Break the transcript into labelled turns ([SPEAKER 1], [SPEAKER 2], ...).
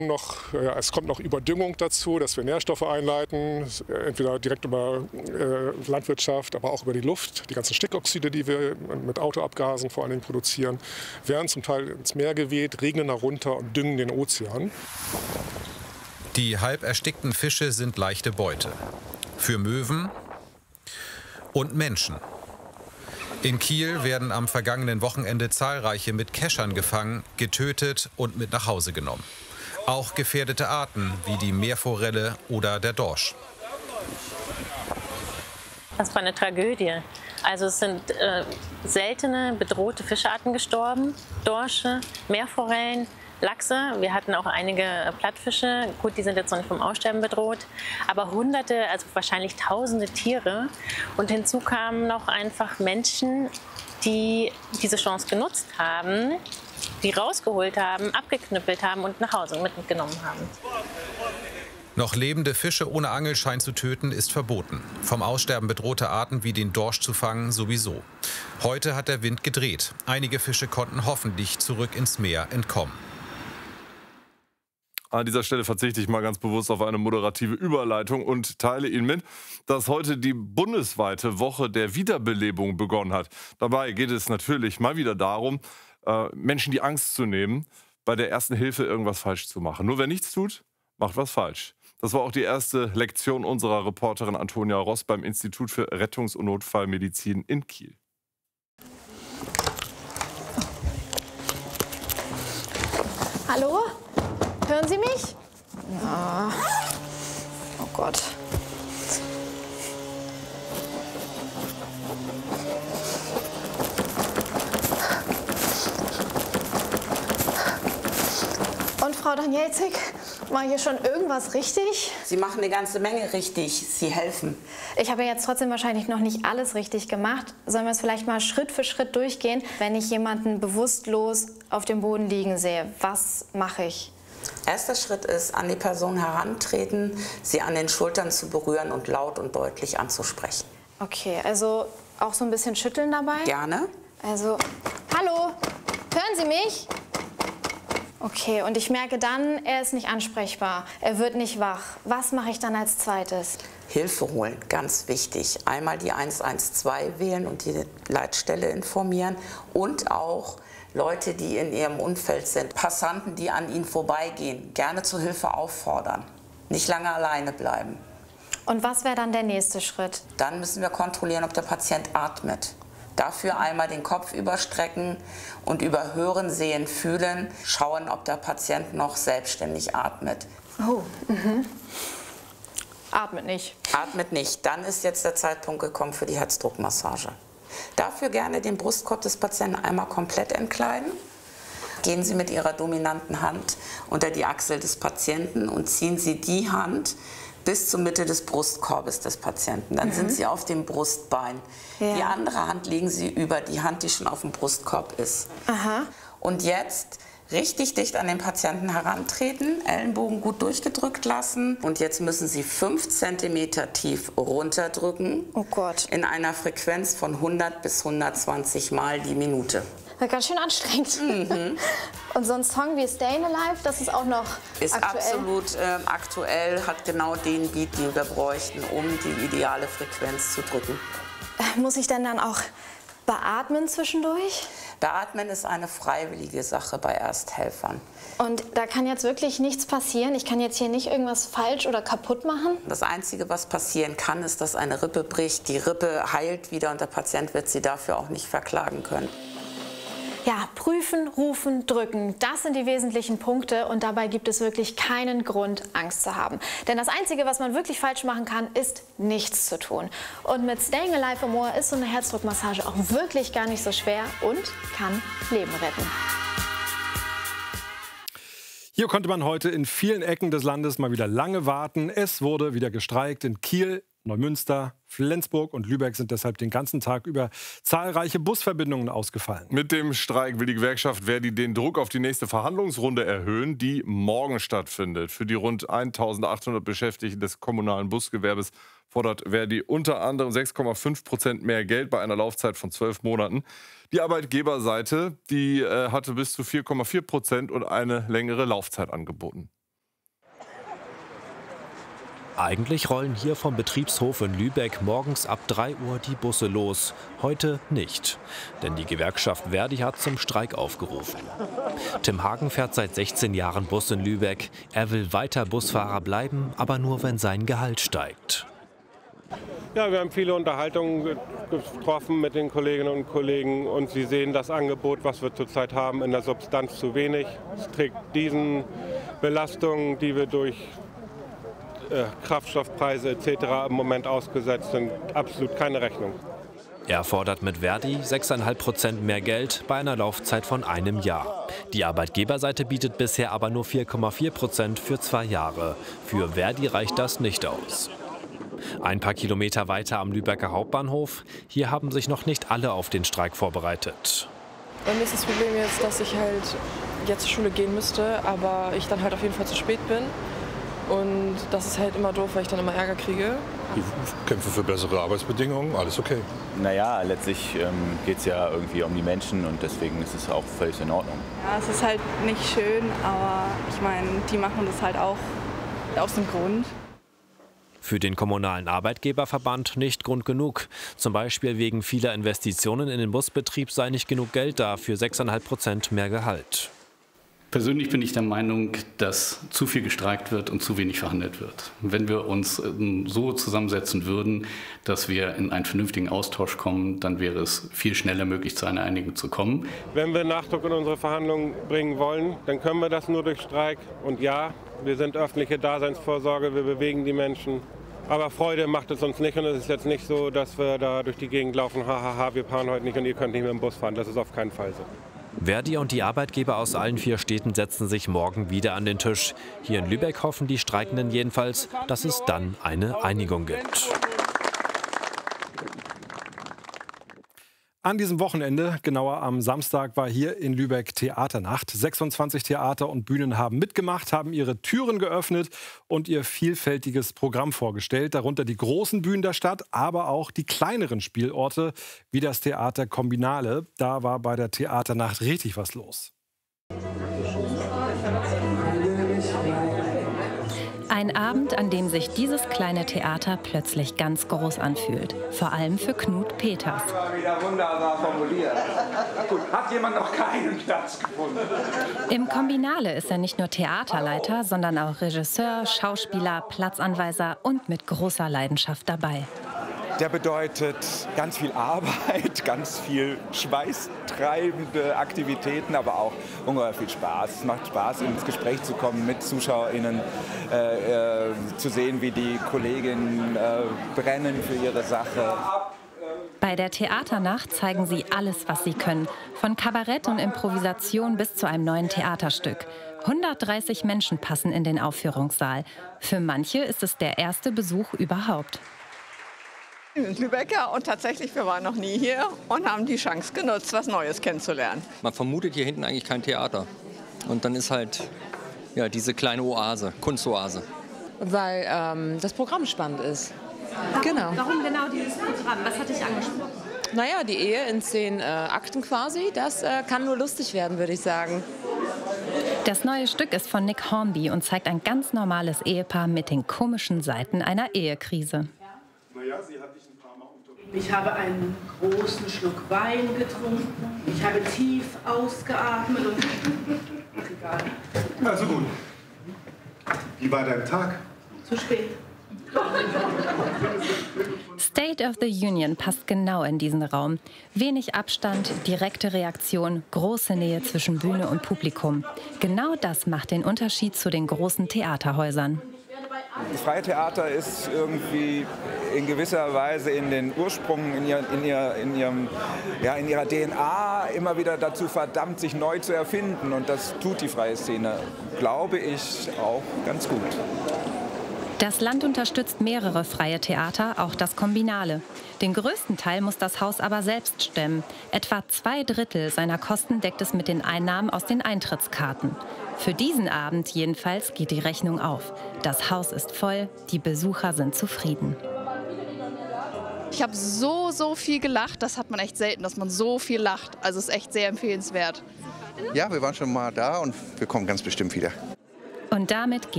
[SPEAKER 1] Es kommt noch Überdüngung dazu, dass wir Nährstoffe einleiten, entweder direkt über Landwirtschaft, aber auch über die Luft. Die ganzen Stickoxide, die wir mit Autoabgasen vor allen Dingen produzieren, werden zum Teil ins Meer geweht, regnen darunter und düngen den Ozean.
[SPEAKER 2] Die halb erstickten Fische sind leichte Beute. Für Möwen und Menschen. In Kiel werden am vergangenen Wochenende zahlreiche mit Keschern gefangen, getötet und mit nach Hause genommen. Auch gefährdete Arten wie die Meerforelle oder der Dorsch.
[SPEAKER 3] Das war eine Tragödie. Also es sind seltene, bedrohte Fischarten gestorben. Dorsche, Meerforellen, Lachse. Wir hatten auch einige Plattfische. Gut, die sind jetzt noch nicht vom Aussterben bedroht. Aber Hunderte, also wahrscheinlich Tausende Tiere. Und hinzu kamen noch einfach Menschen, die diese Chance genutzt haben, die rausgeholt haben, abgeknüppelt haben und nach Hause mitgenommen haben.
[SPEAKER 2] Noch lebende Fische ohne Angelschein zu töten, ist verboten. Vom Aussterben bedrohte Arten wie den Dorsch zu fangen sowieso. Heute hat der Wind gedreht. Einige Fische konnten hoffentlich zurück ins Meer entkommen.
[SPEAKER 4] An dieser Stelle verzichte ich mal ganz bewusst auf eine moderative Überleitung und teile Ihnen mit, dass heute die bundesweite Woche der Wiederbelebung begonnen hat. Dabei geht es natürlich mal wieder darum, Menschen die Angst zu nehmen, bei der ersten Hilfe irgendwas falsch zu machen. Nur wer nichts tut, macht was falsch. Das war auch die erste Lektion unserer Reporterin Antonia Ross beim Institut für Rettungs- und Notfallmedizin in Kiel.
[SPEAKER 5] Hallo? Hören Sie mich? Ja. Oh Gott. Und Frau Danielzig, mache ich hier schon irgendwas richtig?
[SPEAKER 6] Sie machen eine ganze Menge richtig. Sie helfen.
[SPEAKER 5] Ich habe jetzt trotzdem wahrscheinlich noch nicht alles richtig gemacht. Sollen wir es vielleicht mal Schritt für Schritt durchgehen? Wenn ich jemanden bewusstlos auf dem Boden liegen sehe, was mache ich?
[SPEAKER 6] Erster Schritt ist, an die Person herantreten, sie an den Schultern zu berühren und laut und deutlich anzusprechen.
[SPEAKER 5] Okay, also auch so ein bisschen schütteln dabei?
[SPEAKER 6] Gerne.
[SPEAKER 5] Also, hallo, hören Sie mich? Okay, und ich merke dann, er ist nicht ansprechbar, er wird nicht wach. Was mache ich dann als zweites?
[SPEAKER 6] Hilfe holen, ganz wichtig. Einmal die 112 wählen und die Leitstelle informieren und auch Leute, die in ihrem Umfeld sind, Passanten, die an ihnen vorbeigehen, gerne zur Hilfe auffordern. Nicht lange alleine bleiben.
[SPEAKER 5] Und was wäre dann der nächste Schritt?
[SPEAKER 6] Dann müssen wir kontrollieren, ob der Patient atmet. Dafür einmal den Kopf überstrecken und über Hören, Sehen, Fühlen schauen, ob der Patient noch selbstständig atmet.
[SPEAKER 5] Oh, Atmet nicht.
[SPEAKER 6] Atmet nicht. Dann ist jetzt der Zeitpunkt gekommen für die Herzdruckmassage. Dafür gerne den Brustkorb des Patienten einmal komplett entkleiden. Gehen Sie mit Ihrer dominanten Hand unter die Achsel des Patienten und ziehen Sie die Hand bis zur Mitte des Brustkorbes des Patienten. Dann sind Sie auf dem Brustbein.
[SPEAKER 5] Ja.
[SPEAKER 6] Die andere Hand legen Sie über die Hand, die schon auf dem Brustkorb ist.
[SPEAKER 5] Aha.
[SPEAKER 6] Und jetzt richtig dicht an den Patienten herantreten, Ellenbogen gut durchgedrückt lassen. Und jetzt müssen Sie 5 cm tief runterdrücken.
[SPEAKER 5] Oh Gott.
[SPEAKER 6] In einer Frequenz von 100 bis 120 Mal die Minute.
[SPEAKER 5] Das ist ganz schön anstrengend. Und so ein Song wie Stayin' Alive, das ist auch noch
[SPEAKER 6] Ist
[SPEAKER 5] aktuell.
[SPEAKER 6] absolut aktuell, hat genau den Beat, den wir bräuchten, um die ideale Frequenz zu drücken.
[SPEAKER 5] Muss ich denn dann auch beatmen zwischendurch?
[SPEAKER 6] Beatmen ist eine freiwillige Sache bei Ersthelfern.
[SPEAKER 5] Und da kann jetzt wirklich nichts passieren? Ich kann jetzt hier nicht irgendwas falsch oder kaputt machen?
[SPEAKER 6] Das Einzige, was passieren kann, ist, dass eine Rippe bricht. Die Rippe heilt wieder und der Patient wird Sie dafür auch nicht verklagen können.
[SPEAKER 5] Ja, prüfen, rufen, drücken, das sind die wesentlichen Punkte und dabei gibt es wirklich keinen Grund, Angst zu haben. Denn das Einzige, was man wirklich falsch machen kann, ist nichts zu tun. Und mit Stayin' Alive im Ohr ist so eine Herzdruckmassage auch wirklich gar nicht so schwer und kann Leben retten.
[SPEAKER 7] Hier konnte man heute in vielen Ecken des Landes mal wieder lange warten. Es wurde wieder gestreikt in Kiel, Neumünster, Flensburg und Lübeck sind deshalb den ganzen Tag über zahlreiche Busverbindungen ausgefallen.
[SPEAKER 4] Mit dem Streik will die Gewerkschaft Verdi den Druck auf die nächste Verhandlungsrunde erhöhen, die morgen stattfindet. Für die rund 1.800 Beschäftigten des kommunalen Busgewerbes fordert Verdi unter anderem 6,5% mehr Geld bei einer Laufzeit von 12 Monaten. Die Arbeitgeberseite, die hatte bis zu 4,4% und eine längere Laufzeit angeboten.
[SPEAKER 8] Eigentlich rollen hier vom Betriebshof in Lübeck morgens ab 3 Uhr die Busse los. Heute nicht, denn die Gewerkschaft Verdi hat zum Streik aufgerufen. Tim Hagen fährt seit 16 Jahren Bus in Lübeck. Er will weiter Busfahrer bleiben, aber nur, wenn sein Gehalt steigt.
[SPEAKER 9] Ja, wir haben viele Unterhaltungen getroffen mit den Kolleginnen und Kollegen und sie sehen das Angebot, was wir zurzeit haben, in der Substanz zu wenig. Es trägt diesen Belastungen, die wir durch Kraftstoffpreise etc. im Moment ausgesetzt sind, absolut keine Rechnung.
[SPEAKER 8] Er fordert mit Verdi 6,5% mehr Geld bei einer Laufzeit von einem Jahr. Die Arbeitgeberseite bietet bisher aber nur 4,4% für 2 Jahre. Für Verdi reicht das nicht aus. Ein paar Kilometer weiter am Lübecker Hauptbahnhof. Hier haben sich noch nicht alle auf den Streik vorbereitet.
[SPEAKER 10] Bei mir ist das Problem jetzt, dass ich halt jetzt zur Schule gehen müsste, aber ich dann halt auf jeden Fall zu spät bin. Und das ist halt immer doof, weil ich dann immer Ärger kriege.
[SPEAKER 11] Ich kämpfe für bessere Arbeitsbedingungen, alles okay.
[SPEAKER 12] Naja, letztlich geht es ja irgendwie um die Menschen und deswegen ist es auch völlig in Ordnung.
[SPEAKER 13] Ja, es ist halt nicht schön, aber ich meine, die machen das halt auch aus dem Grund.
[SPEAKER 8] Für den kommunalen Arbeitgeberverband nicht Grund genug. Zum Beispiel wegen vieler Investitionen in den Busbetrieb sei nicht genug Geld da für 6,5% mehr Gehalt.
[SPEAKER 14] Persönlich bin ich der Meinung, dass zu viel gestreikt wird und zu wenig verhandelt wird. Wenn wir uns so zusammensetzen würden, dass wir in einen vernünftigen Austausch kommen, dann wäre es viel schneller möglich, zu einer Einigung zu kommen.
[SPEAKER 9] Wenn wir Nachdruck in unsere Verhandlungen bringen wollen, dann können wir das nur durch Streik. Und ja, wir sind öffentliche Daseinsvorsorge, wir bewegen die Menschen. Aber Freude macht es uns nicht und es ist jetzt nicht so, dass wir da durch die Gegend laufen, hahaha, wir fahren heute nicht und ihr könnt nicht mit dem Bus fahren. Das ist auf keinen Fall so.
[SPEAKER 8] Verdi und die Arbeitgeber aus allen 4 Städten setzen sich morgen wieder an den Tisch. Hier in Lübeck hoffen die Streikenden jedenfalls, dass es dann eine Einigung gibt.
[SPEAKER 7] An diesem Wochenende, genauer am Samstag, war hier in Lübeck Theaternacht. 26 Theater und Bühnen haben mitgemacht, haben ihre Türen geöffnet und ihr vielfältiges Programm vorgestellt. Darunter die großen Bühnen der Stadt, aber auch die kleineren Spielorte, wie das Theater Kombinale. Da war bei der Theaternacht richtig was los.
[SPEAKER 15] Ein Abend, an dem sich dieses kleine Theater plötzlich ganz groß anfühlt. Vor allem für Knut Peters.
[SPEAKER 16] Das war wieder wunderbar formuliert. Gut, hat jemand noch keinen Platz gefunden?
[SPEAKER 15] Im Kombinale ist er nicht nur Theaterleiter, sondern auch Regisseur, Schauspieler, Platzanweiser und mit großer Leidenschaft dabei.
[SPEAKER 17] Der bedeutet ganz viel Arbeit, ganz viel schweißtreibende Aktivitäten, aber auch ungeheuer viel Spaß. Es macht Spaß, ins Gespräch zu kommen mit ZuschauerInnen, zu sehen, wie die Kolleginnen brennen für ihre Sache.
[SPEAKER 15] Bei der Theaternacht zeigen sie alles, was sie können. Von Kabarett und Improvisation bis zu einem neuen Theaterstück. 130 Menschen passen in den Aufführungssaal. Für manche ist es der erste Besuch überhaupt.
[SPEAKER 18] Wir sind Lübecker und tatsächlich, wir waren noch nie hier und haben die Chance genutzt, was Neues kennenzulernen.
[SPEAKER 19] Man vermutet hier hinten eigentlich kein Theater. Und dann ist halt ja, diese kleine Oase, Kunstoase.
[SPEAKER 20] Weil das Programm spannend ist. Genau.
[SPEAKER 15] Warum genau dieses Programm? Was hat dich angesprochen?
[SPEAKER 20] Naja, die Ehe in 10 Akten quasi, das kann nur lustig werden, würde ich sagen.
[SPEAKER 15] Das neue Stück ist von Nick Hornby und zeigt ein ganz normales Ehepaar mit den komischen Seiten einer Ehekrise.
[SPEAKER 21] Ich habe einen großen Schluck Wein getrunken. Ich habe tief ausgeatmet und... Ach, egal.
[SPEAKER 22] Also gut. Wie war dein Tag?
[SPEAKER 21] Zu spät.
[SPEAKER 15] State of the Union passt genau in diesen Raum. Wenig Abstand, direkte Reaktion, große Nähe zwischen Bühne und Publikum. Genau das macht den Unterschied zu den großen Theaterhäusern.
[SPEAKER 17] Das freie Theater ist irgendwie in gewisser Weise in den Ursprüngen, in ihrer DNA immer wieder dazu verdammt, sich neu zu erfinden. Und das tut die freie Szene, glaube ich, auch ganz gut.
[SPEAKER 15] Das Land unterstützt mehrere freie Theater, auch das Kombinale. Den größten Teil muss das Haus aber selbst stemmen. Etwa 2/3 seiner Kosten deckt es mit den Einnahmen aus den Eintrittskarten. Für diesen Abend jedenfalls geht die Rechnung auf. Das Haus ist voll, die Besucher sind zufrieden.
[SPEAKER 13] Ich habe so viel gelacht, das hat man echt selten, dass man so viel lacht. Also es ist echt sehr empfehlenswert.
[SPEAKER 23] Ja, wir waren schon mal da und wir kommen ganz bestimmt wieder.
[SPEAKER 15] Und damit geht